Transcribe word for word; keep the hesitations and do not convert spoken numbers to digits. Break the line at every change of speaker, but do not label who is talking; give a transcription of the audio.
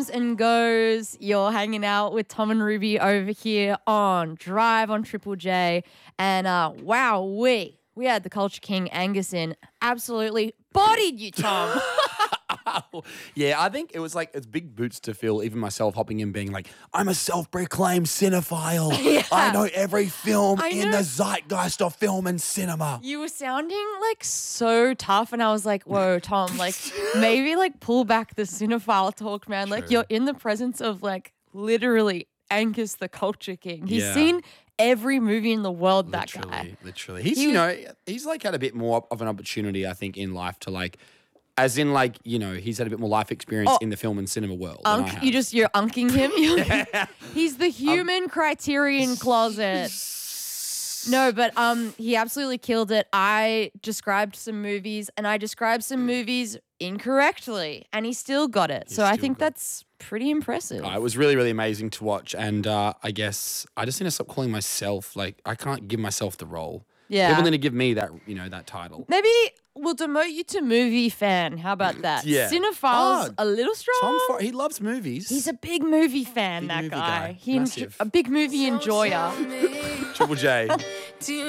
And goes, you're hanging out with Tom and Ruby over here on Drive on Triple J. And uh, wow, we, we had the Culture King Angus in. Absolutely bodied you, Tom.
Yeah, I think it was like it's big boots to fill, even myself hopping in being like, I'm a self-proclaimed cinephile.
Yeah.
I know every film
I
in
know.
the zeitgeist of film and cinema.
You were sounding like so tough, and I was like, whoa, Tom, like maybe like pull back the cinephile talk, man. Like
True.
you're in the presence of like literally Angus the Culture King. He's
Yeah.
seen every movie in the world, that
literally,
guy.
Literally. He's,
He
you
was-
know, he's like had a bit more of an opportunity, I think, in life to like, as in like, you know, he's had a bit more life experience
Oh.
in the film and cinema world. than I
Unk,
have.
you just, you're unking him. You're- He's the human criterion closet. No, but um, he absolutely killed it. I described some movies, and I described some movies incorrectly, and he still got it. so I
still
think
got it.
that's pretty impressive.
Uh, it was really, really amazing to watch. And uh, I guess I just need to stop calling myself, like, I can't give myself the role.
Yeah.
People need to give me that, you know, that title.
Maybe we'll demote you to movie fan. How about that?
Yeah.
Cinephile's
Oh,
a little strong.
Tom, Fo- he loves movies.
He's a big movie fan,
Big
that
movie
guy.
guy.
He enjo-
Massive.
a big movie enjoyer.
Triple J.
Do